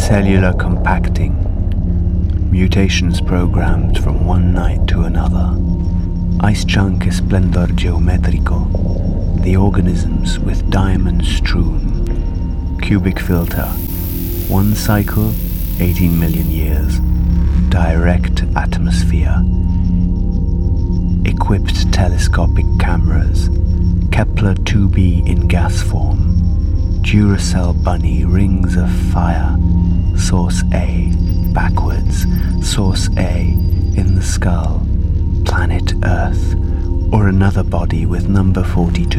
Cellular compacting. Mutations programmed from one night to another. Ice chunk esplendor geometrico. The organisms with diamonds strewn. Cubic filter. One cycle, 18 million years. Direct atmosphere. Equipped telescopic cameras. Kepler 2b in gas form. Duracell bunny rings of fire. Source A. Backwards. Source A. In the skull. Planet Earth. Or another body with number 42.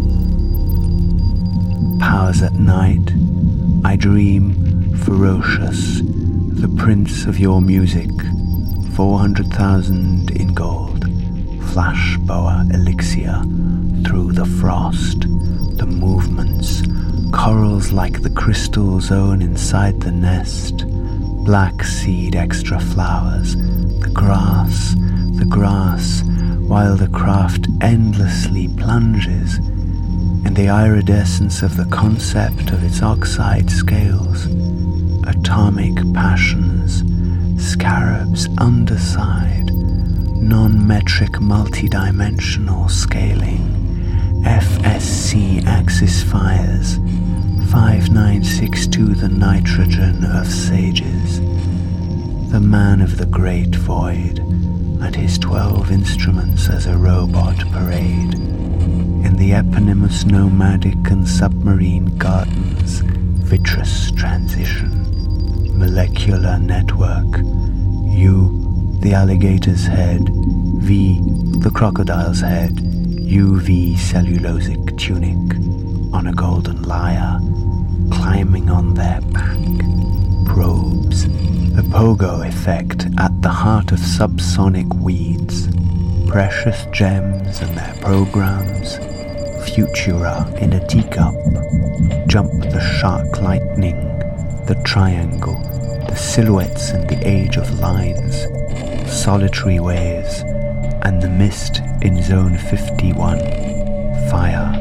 Powers at night. I dream, ferocious, the prince of your music, 400,000 in gold, flash boa elixir, through the frost, the movements, corals like the crystal zone inside the nest, black seed extra flowers, the grass, while the craft endlessly plunges, in the iridescence of the concept of its oxide scales, atomic passions, scarabs underside, non-metric multidimensional scaling, FSC axis fires, 5962 the nitrogen of sages, the man of the great void, and his 12 instruments as a robot parade, in the eponymous nomadic and submarine gardens, vitreous transition, molecular network, U, the alligator's head, V, the crocodile's head, UV cellulosic tunic, on a golden lyre, climbing on their back, probes, the pogo effect at the heart of subsonic weeds, precious gems and their programs, Futura in a teacup, jump the shark lightning, the triangle, the silhouettes and the age of lines, solitary waves, and the mist in zone 51, fire.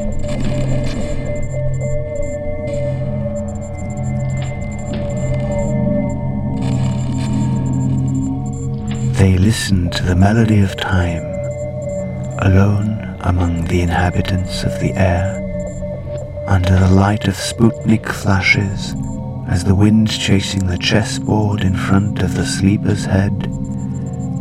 They listen to the melody of time, alone among the inhabitants of the air, under the light of Sputnik flashes, as the wind chasing the chessboard in front of the sleeper's head,